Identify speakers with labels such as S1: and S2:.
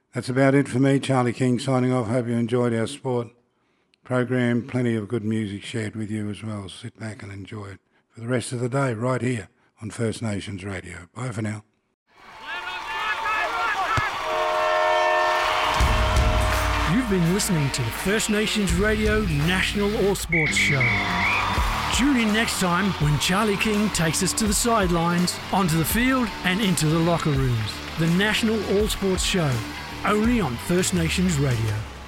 S1: That's about it for me. Charlie King signing off. Hope you enjoyed our sport program. Plenty of good music shared with you as well. Sit back and enjoy it for the rest of the day right here on First Nations Radio. Bye for now.
S2: You've been listening to the First Nations Radio National All Sports Show. Tune in next time when Charlie King takes us to the sidelines, onto the field and into the locker rooms. The National All Sports Show, only on First Nations Radio.